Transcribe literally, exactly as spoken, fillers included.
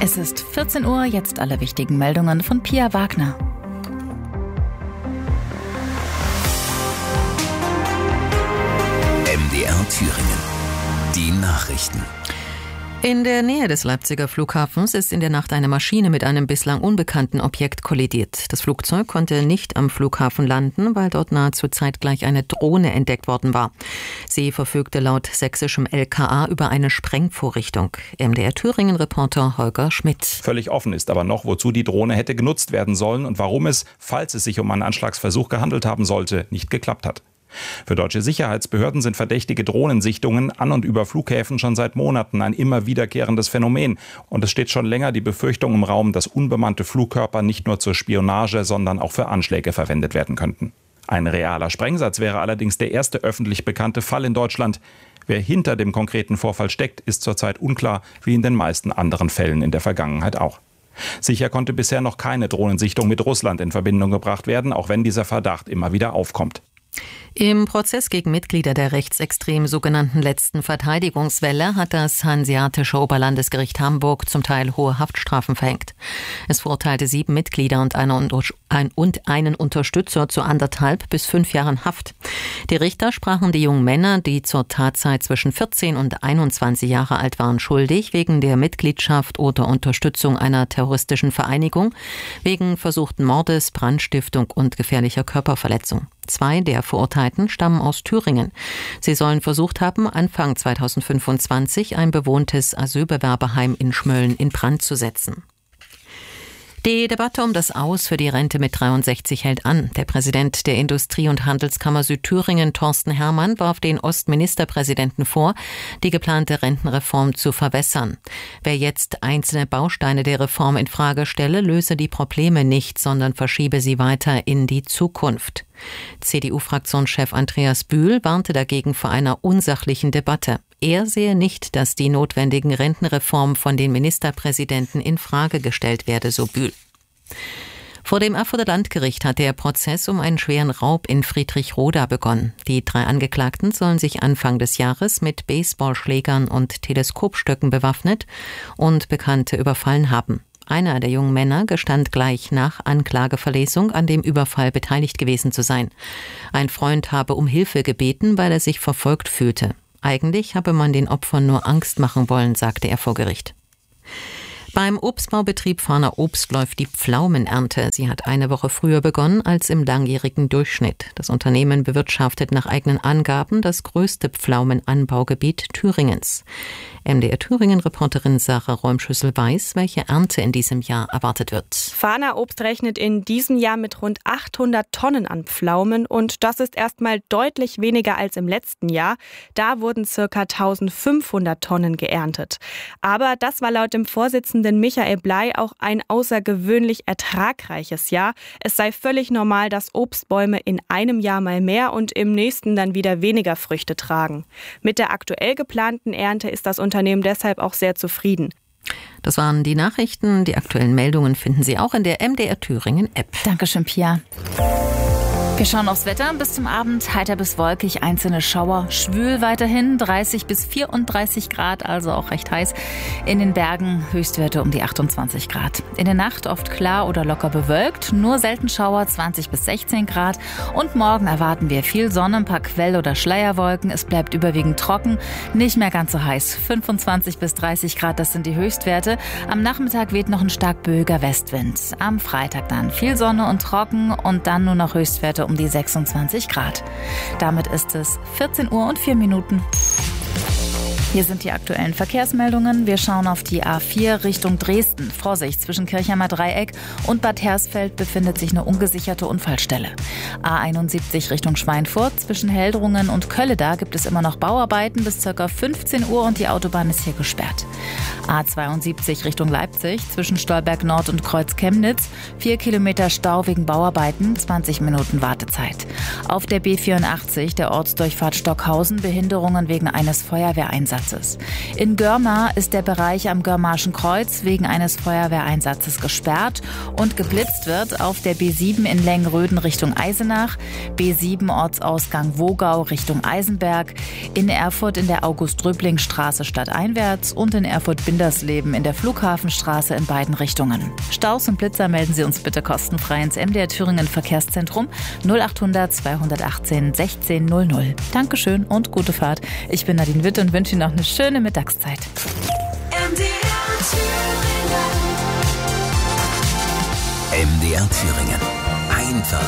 Es ist vierzehn Uhr, jetzt alle wichtigen Meldungen von Pia Wagner. M D R Thüringen. Die Nachrichten. In der Nähe des Leipziger Flughafens ist in der Nacht eine Maschine mit einem bislang unbekannten Objekt kollidiert. Das Flugzeug konnte nicht am Flughafen landen, weil dort nahezu zeitgleich eine Drohne entdeckt worden war. Sie verfügte laut sächsischem L K A über eine Sprengvorrichtung. M D R Thüringen-Reporter Holger Schmidt. Völlig offen ist aber noch, wozu die Drohne hätte genutzt werden sollen und warum es, falls es sich um einen Anschlagsversuch gehandelt haben sollte, nicht geklappt hat. Für deutsche Sicherheitsbehörden sind verdächtige Drohnensichtungen an und über Flughäfen schon seit Monaten ein immer wiederkehrendes Phänomen. Und es steht schon länger die Befürchtung im Raum, dass unbemannte Flugkörper nicht nur zur Spionage, sondern auch für Anschläge verwendet werden könnten. Ein realer Sprengsatz wäre allerdings der erste öffentlich bekannte Fall in Deutschland. Wer hinter dem konkreten Vorfall steckt, ist zurzeit unklar, wie in den meisten anderen Fällen in der Vergangenheit auch. Sicher konnte bisher noch keine Drohnensichtung mit Russland in Verbindung gebracht werden, auch wenn dieser Verdacht immer wieder aufkommt. Im Prozess gegen Mitglieder der rechtsextremen sogenannten letzten Verteidigungswelle hat das Hanseatische Oberlandesgericht Hamburg zum Teil hohe Haftstrafen verhängt. Es verurteilte sieben Mitglieder und, eine, ein, und einen Unterstützer zu anderthalb bis fünf Jahren Haft. Die Richter sprachen die jungen Männer, die zur Tatzeit zwischen vierzehn und einundzwanzig Jahre alt waren, schuldig wegen der Mitgliedschaft oder Unterstützung einer terroristischen Vereinigung, wegen versuchten Mordes, Brandstiftung und gefährlicher Körperverletzung. Zwei der Verurteilten stammen aus Thüringen. Sie sollen versucht haben, Anfang zweitausendfünfundzwanzig ein bewohntes Asylbewerberheim in Schmölln in Brand zu setzen. Die Debatte um das Aus für die Rente mit dreiundsechzig hält an. Der Präsident der Industrie- und Handelskammer Südthüringen, Thorsten Herrmann, warf den Ostministerpräsidenten vor, die geplante Rentenreform zu verwässern. Wer jetzt einzelne Bausteine der Reform in Frage stelle, löse die Probleme nicht, sondern verschiebe sie weiter in die Zukunft. C D U-Fraktionschef Andreas Bühl warnte dagegen vor einer unsachlichen Debatte. Er sehe nicht, dass die notwendigen Rentenreformen von den Ministerpräsidenten in Frage gestellt werde, so Bühl. Vor dem Erfurter Landgericht hat der Prozess um einen schweren Raub in Friedrichroda begonnen. Die drei Angeklagten sollen sich Anfang des Jahres mit Baseballschlägern und Teleskopstöcken bewaffnet und Bekannte überfallen haben. Einer der jungen Männer gestand gleich nach Anklageverlesung, an dem Überfall beteiligt gewesen zu sein. Ein Freund habe um Hilfe gebeten, weil er sich verfolgt fühlte. Eigentlich habe man den Opfern nur Angst machen wollen, sagte er vor Gericht. Beim Obstbaubetrieb Farner Obst läuft die Pflaumenernte. Sie hat eine Woche früher begonnen als im langjährigen Durchschnitt. Das Unternehmen bewirtschaftet nach eigenen Angaben das größte Pflaumenanbaugebiet Thüringens. M D R Thüringen-Reporterin Sarah Räumschüssel weiß, welche Ernte in diesem Jahr erwartet wird. Farner Obst rechnet in diesem Jahr mit rund achthundert Tonnen an Pflaumen und das ist erstmal deutlich weniger als im letzten Jahr. Da wurden ca. eintausendfünfhundert Tonnen geerntet. Aber das war laut dem Vorsitzenden Michael Bley auch ein außergewöhnlich ertragreiches Jahr. Es sei völlig normal, dass Obstbäume in einem Jahr mal mehr und im nächsten dann wieder weniger Früchte tragen. Mit der aktuell geplanten Ernte ist das Unternehmen deshalb auch sehr zufrieden. Das waren die Nachrichten. Die aktuellen Meldungen finden Sie auch in der M D R Thüringen App. Dankeschön, Pia. Wir schauen aufs Wetter. Bis zum Abend heiter bis wolkig, einzelne Schauer. Schwül weiterhin, dreißig bis vierunddreißig Grad, also auch recht heiß. In den Bergen Höchstwerte um die achtundzwanzig Grad. In der Nacht oft klar oder locker bewölkt, nur selten Schauer, zwanzig bis sechzehn Grad. Und morgen erwarten wir viel Sonne, ein paar Quell- oder Schleierwolken. Es bleibt überwiegend trocken, nicht mehr ganz so heiß. fünfundzwanzig bis dreißig Grad, das sind die Höchstwerte. Am Nachmittag weht noch ein stark böiger Westwind. Am Freitag dann viel Sonne und trocken und dann nur noch Höchstwerte um die sechsundzwanzig Grad. Damit ist es vierzehn Uhr und vier Minuten. Hier sind die aktuellen Verkehrsmeldungen. Wir schauen auf die A vier Richtung Dresden. Vorsicht, zwischen Kirchheimer Dreieck und Bad Hersfeld befindet sich eine ungesicherte Unfallstelle. A einundsiebzig Richtung Schweinfurt. Zwischen Heldrungen und Kölleda gibt es immer noch Bauarbeiten bis ca. fünfzehn Uhr und die Autobahn ist hier gesperrt. A zweiundsiebzig Richtung Leipzig. Zwischen Stolberg Nord und Kreuz Chemnitz. Vier Kilometer Stau wegen Bauarbeiten, zwanzig Minuten Wartezeit. Auf der B vierundachtzig, der Ortsdurchfahrt Stockhausen, Behinderungen wegen eines Feuerwehreinsatzes. In Görmar ist der Bereich am Görmarschen Kreuz wegen eines Feuerwehreinsatzes gesperrt und geblitzt wird auf der B sieben in Lengröden Richtung Eisenach, B sieben Ortsausgang Wogau Richtung Eisenberg, in Erfurt in der August-Röbling-Straße stadteinwärts und in Erfurt Indersleben in der Flughafenstraße in beiden Richtungen. Staus und Blitzer melden Sie uns bitte kostenfrei ins M D R Thüringen Verkehrszentrum null achthundert zweihundertachtzehn sechzehn null null. Dankeschön und gute Fahrt. Ich bin Nadine Witt und wünsche Ihnen noch eine schöne Mittagszeit. M D R Thüringen. M D R Thüringen. Einfach